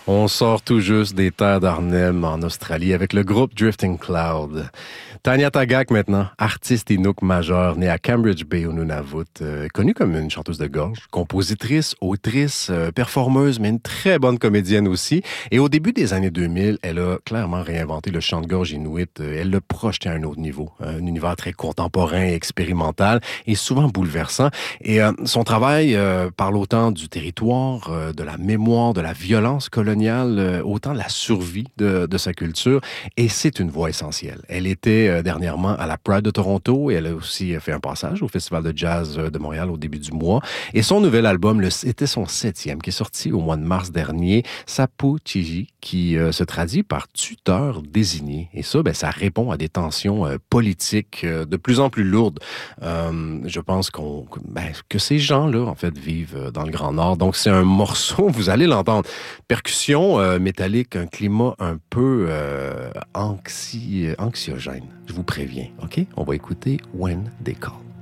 On sort tout juste des terres d'Arnhem en Australie avec le groupe Drifting Cloud. Tanya Tagaq maintenant, artiste Inuk majeure, née à Cambridge Bay au Nunavut, connue comme une chanteuse de gorge, compositrice, autrice, performeuse, mais une très bonne comédienne aussi. Et au début des années 2000, elle a clairement réinventé le chant de gorge inuit. Elle l'a projeté à un autre niveau, un univers très contemporain, expérimental et souvent bouleversant. Et son travail parle autant du territoire, de la mémoire, de la violence coloniale, autant de la survie de sa culture. Et c'est une voix essentielle. Elle était dernièrement à la Pride de Toronto et elle a aussi fait un passage au Festival de jazz de Montréal au début du mois. Et son nouvel album, c'était son 7e, qui est sorti au mois de mars dernier, Sapu Chiji, qui se traduit par tuteur désigné. Et ça, ça répond à des tensions politiques de plus en plus lourdes. Je pense que ces gens-là, en fait, vivent dans le Grand Nord. Donc, c'est un morceau, vous allez l'entendre. Percussion métallique, un climat un peu anxiogène. Je vous préviens, OK? On va écouter When They Call.